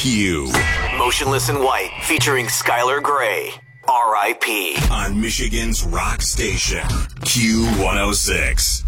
Q. Motionless in White, featuring Skylar Grey. R.I.P. On Michigan's rock station, Q106.